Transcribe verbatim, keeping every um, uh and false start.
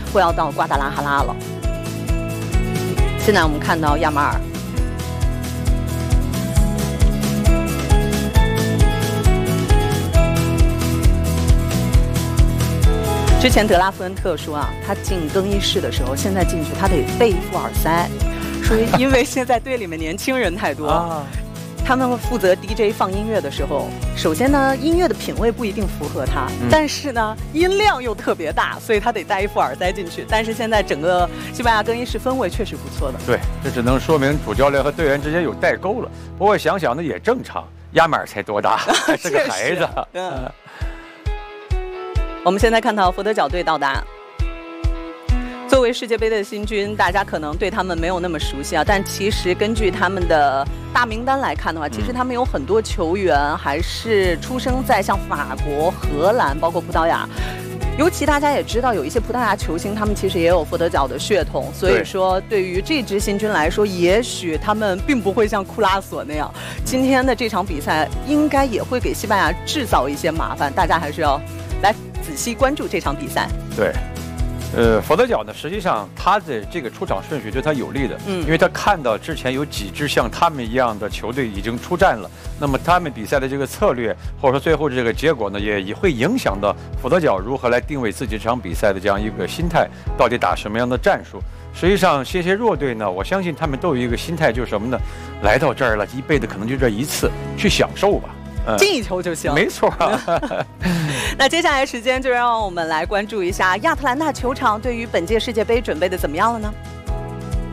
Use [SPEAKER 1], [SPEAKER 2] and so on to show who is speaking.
[SPEAKER 1] 或要到瓜达拉哈拉了。现在我们看到亚马尔。 之前德拉夫恩特说啊，他进更衣室的时候，现在进去他得备一副耳塞，说因为现在队里面年轻人太多，啊、他们负责 D J 放音乐的时候，首先呢，音乐的品味不一定符合他，嗯、但是呢，音量又特别大，所以他得带一副耳塞进去。但是现在整个西班牙更衣室氛围确实不错的。
[SPEAKER 2] 对，这只能说明主教练和队员之间有代沟了。不过想想呢，也正常，亚马尔才多大，还是个孩子。嗯。
[SPEAKER 1] 我们现在看到佛得角队到达。作为世界杯的新军，大家可能对他们没有那么熟悉啊，但其实根据他们的大名单来看的话，其实他们有很多球员还是出生在像法国、荷兰，包括葡萄牙。尤其大家也知道，有一些葡萄牙球星，他们其实也有佛得角的血统，所以说对于这支新军来说，也许他们并不会像库拉索那样，今天的这场比赛应该也会给西班牙制造一些麻烦，大家还是要来 仔细关注这场比赛。
[SPEAKER 2] 对，呃，佛得角呢，实际上他的这个出场顺序对他有利的，嗯，因为他看到之前有几支像他们一样的球队已经出战了，那么他们比赛的这个策略，或者说最后这个结果呢，也也会影响到佛得角如何来定位自己这场比赛的这样一个心态，到底打什么样的战术。实际上，这些弱队呢，我相信他们都有一个心态，就是什么呢？来到这儿了，一辈子可能就这一次，去享受吧。
[SPEAKER 1] 进一球就行，
[SPEAKER 2] 没错、啊。
[SPEAKER 1] 那接下来时间就让我们来关注一下亚特兰大球场对于本届世界杯准备的怎么样了呢？